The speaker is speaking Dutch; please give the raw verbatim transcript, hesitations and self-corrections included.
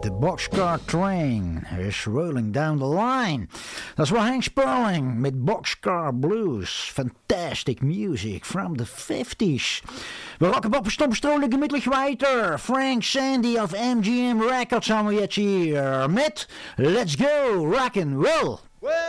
The Boxcar Train is rolling down the line. Dat is wel Hank Sperling met Boxcar Blues. Fantastic music from the fifties. We rocken op een stomstrolijk gemiddelig weiter. Frank Sandy of M G M Records haben wir jetzt hier mit Let's Go Rock'n'Roll. Well,